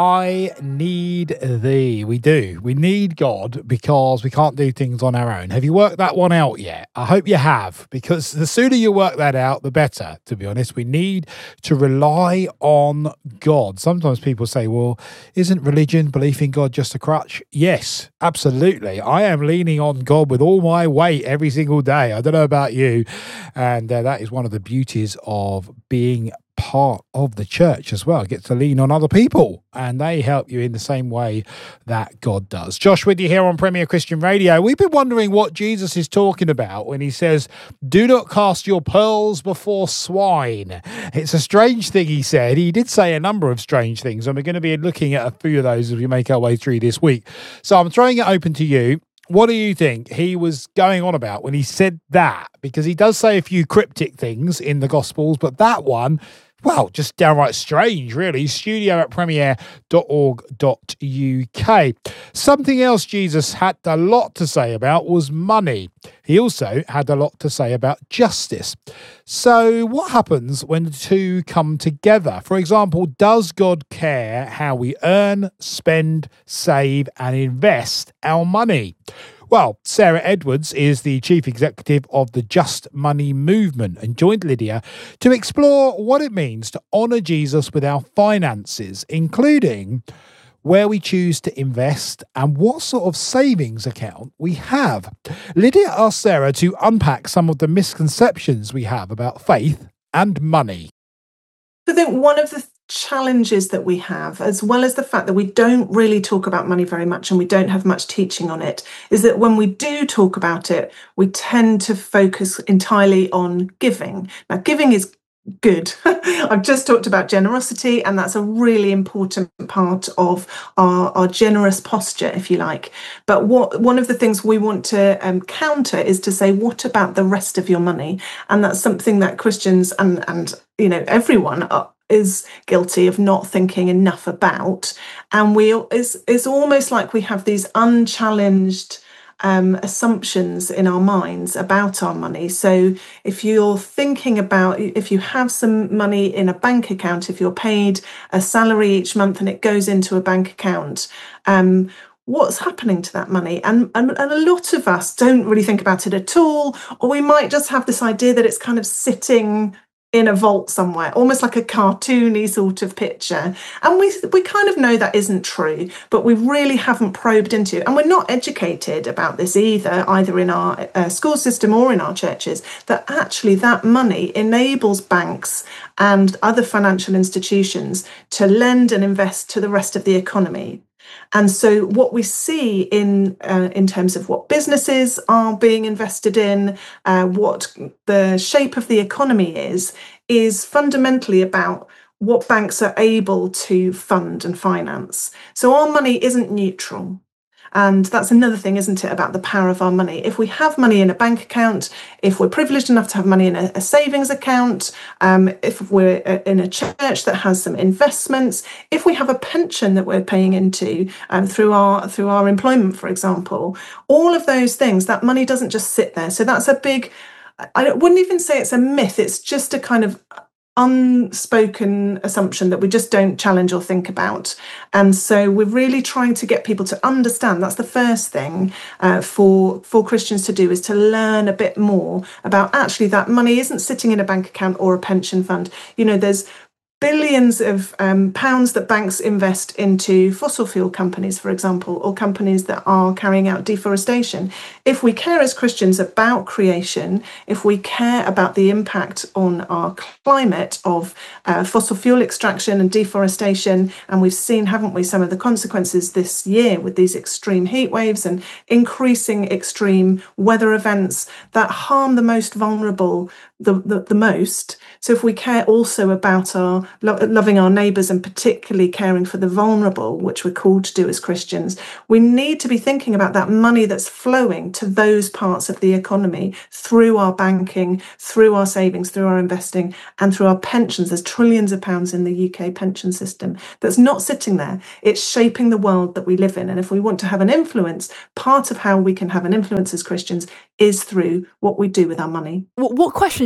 I need thee. We do. We need God because we can't do things on our own. Have you worked that one out yet? I hope you have, because the sooner you work that out, the better, to be honest. We need to rely on God. Sometimes people say, well, isn't religion, belief in God, just a crutch? Yes, absolutely. I am leaning on God with all my weight every single day. I don't know about you. And that is one of the beauties of being part of the church as well. Get to lean on other people and they help you in the same way that God does. Josh with you here on Premier Christian Radio. We've been wondering what Jesus is talking about when he says, do not cast your pearls before swine. It's a strange thing he said. He did say a number of strange things, and we're going to be looking at a few of those as we make our way through this week. So I'm throwing it open to you. What do you think he was going on about when he said that? Because he does say a few cryptic things in the Gospels, but that one, well, just downright strange, really. studio@premier.org.uk. Something else Jesus had a lot to say about was money. He also had a lot to say about justice. So what happens when the two come together? For example, does God care how we earn, spend, save, and invest our money? Well, Sarah Edwards is the chief executive of the Just Money movement and joined Lydia to explore what it means to honour Jesus with our finances, including where we choose to invest and what sort of savings account we have. Lydia asked Sarah to unpack some of the misconceptions we have about faith and money. I think one of the challenges that we have, as well as the fact that we don't really talk about money very much and we don't have much teaching on it, is that when we do talk about it, we tend to focus entirely on giving. Now, giving is good. I've just talked about generosity, and that's a really important part of our generous posture, if you like. But one of the things we want to counter is to say, what about the rest of your money? And that's something that Christians and everyone is guilty of not thinking enough about. And it's almost like we have these unchallenged assumptions in our minds about our money. So if you're thinking about, if you have some money in a bank account, if you're paid a salary each month and it goes into a bank account, what's happening to that money? And a lot of us don't really think about it at all, or we might just have this idea that it's kind of sitting in a vault somewhere, almost like a cartoony sort of picture. And we kind of know that isn't true, but we really haven't probed into it. And we're not educated about this either in our school system or in our churches, that actually that money enables banks and other financial institutions to lend and invest to the rest of the economy. And so what we see in terms of what businesses are being invested in, what the shape of the economy is fundamentally about what banks are able to fund and finance. So our money isn't neutral. And that's another thing, isn't it, about the power of our money. If we have money in a bank account, if we're privileged enough to have money in a savings account, if we're in a church that has some investments, if we have a pension that we're paying into through our employment, for example, all of those things, that money doesn't just sit there. So that's a big, I wouldn't even say it's a myth, it's just a kind of unspoken assumption that we just don't challenge or think about. And so we're really trying to get people to understand. That's the first thing for Christians to do, is to learn a bit more about actually that money isn't sitting in a bank account or a pension fund. There's billions of pounds that banks invest into fossil fuel companies, for example, or companies that are carrying out deforestation. If we care as Christians about creation, if we care about the impact on our climate of fossil fuel extraction and deforestation, and we've seen, haven't we, some of the consequences this year with these extreme heat waves and increasing extreme weather events that harm the most vulnerable the most. So if we care also about our loving our neighbours and particularly caring for the vulnerable, which we're called to do as Christians, we need to be thinking about that money that's flowing to those parts of the economy through our banking, through our savings, through our investing, and through our pensions. There's trillions of pounds in the UK pension system that's not sitting there. It's shaping the world that we live in. And if we want to have an influence, part of how we can have an influence as Christians is through what we do with our money. What questions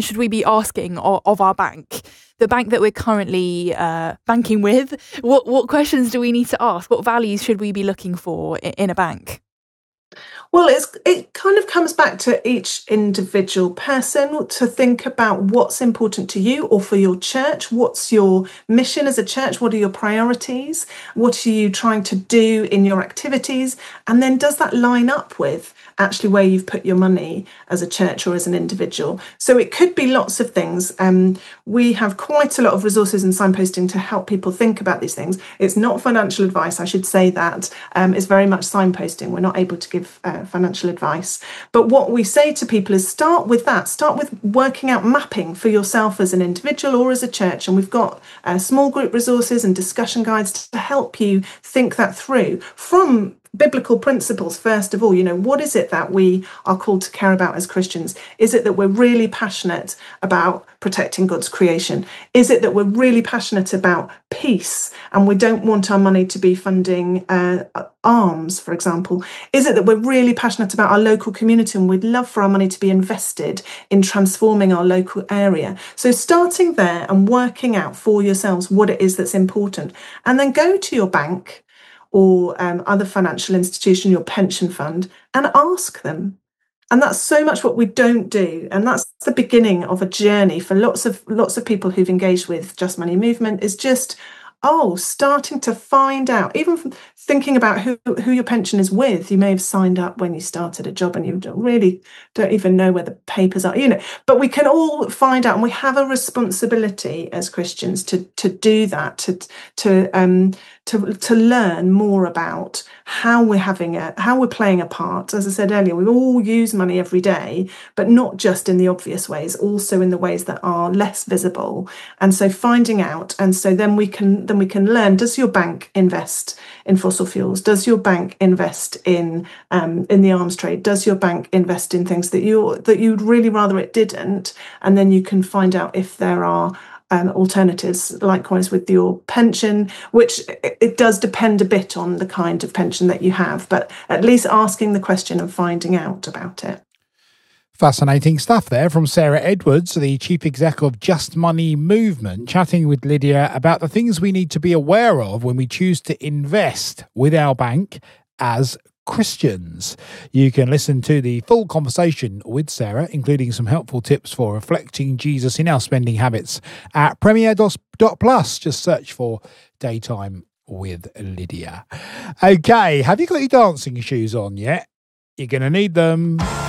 questions should we be asking of our bank? The bank that we're currently banking with, what questions do we need to ask? What values should we be looking for in a bank? Well, it kind of comes back to each individual person to think about what's important to you or for your church. What's your mission as a church? What are your priorities? What are you trying to do in your activities? And then does that line up with actually where you've put your money as a church or as an individual? So it could be lots of things. We have quite a lot of resources and signposting to help people think about these things. It's not financial advice, I should say that. It's very much signposting. We're not able to give financial advice. But what we say to people is start with that. Start with working out mapping for yourself as an individual or as a church. And we've got small group resources and discussion guides to help you think that through from biblical principles. First of all, what is it that we are called to care about as Christians? Is it that we're really passionate about protecting God's creation? Is it that we're really passionate about peace and we don't want our money to be funding arms, for example? Is it that we're really passionate about our local community and we'd love for our money to be invested in transforming our local area? So starting there and working out for yourselves what it is that's important, and then go to your bank or other financial institution, your pension fund, and ask them. And that's so much what we don't do. And that's the beginning of a journey for lots of people who've engaged with Just Money Movement, is just, starting to find out, even from thinking about who your pension is with. You may have signed up when you started a job and you don't even know where the papers are, but we can all find out, and we have a responsibility as Christians to do that, to learn more about how we're playing a part. As I said earlier, we all use money every day, but not just in the obvious ways, also in the ways that are less visible. And so finding out, and so then we can learn, does your bank invest in fossil fuels? Does your bank invest in the arms trade? Does your bank invest in things that you'd really rather it didn't? And then you can find out if there are alternatives. Likewise with your pension, which it does depend a bit on the kind of pension that you have, but at least asking the question and finding out about it. Fascinating stuff there from Sarah Edwards, the Chief Exec of Just Money Movement, chatting with Lydia about the things we need to be aware of when we choose to invest with our bank as Christians. You can listen to the full conversation with Sarah, including some helpful tips for reflecting Jesus in our spending habits, at premier.plus. Just search for Daytime with Lydia. Okay, have you got your dancing shoes on yet? You're going to need them.